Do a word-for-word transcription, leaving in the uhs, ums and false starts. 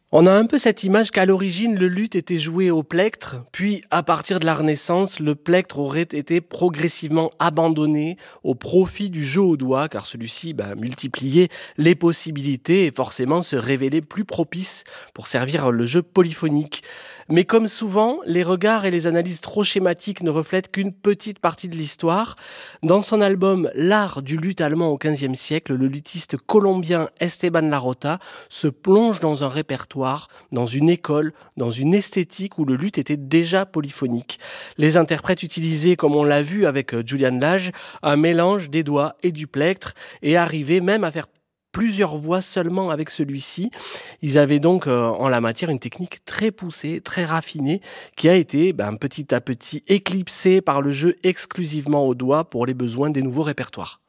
On a un peu cette image qu'à l'origine, le luth était joué au plectre, puis à partir de la Renaissance, le plectre aurait été progressivement abandonné au profit du jeu au doigt, car celui-ci bah, multipliait les possibilités et forcément se révélait plus propice pour servir le jeu polyphonique. Mais comme souvent, les regards et les analyses trop schématiques ne reflètent qu'une petite partie de l'histoire. Dans son album L'art du luth allemand au quinzième siècle, le luthiste colombien Esteban Larrota se plonge dans un répertoire, dans une école, dans une esthétique où le luth était déjà polyphonique. Les interprètes utilisaient, comme on l'a vu avec euh, Julian Lage, un mélange des doigts et du plectre et arrivaient même à faire plusieurs voix seulement avec celui-ci. Ils avaient donc euh, en la matière une technique très poussée, très raffinée, qui a été ben, petit à petit éclipsée par le jeu exclusivement au doigt pour les besoins des nouveaux répertoires.